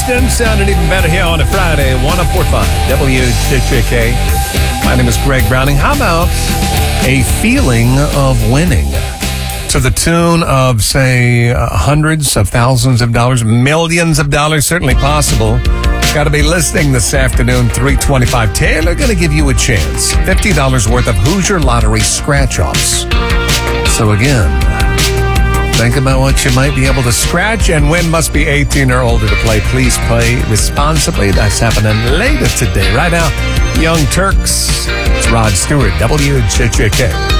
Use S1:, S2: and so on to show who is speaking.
S1: Houston. Sounding even better here on a Friday, 104.5 WJJK. My name is Greg Browning. How about a feeling of winning? To the tune of, say, hundreds of thousands of dollars, millions of dollars, certainly possible. Got to be listening this afternoon, 3:25. Taylor going to give you a chance. $50 worth of Hoosier Lottery scratch-offs. So again, think about what you might be able to scratch and win. Must be 18 or older to play. Please play responsibly. That's happening later today. Right now, Young Turks. It's Rod Stewart, WJJK.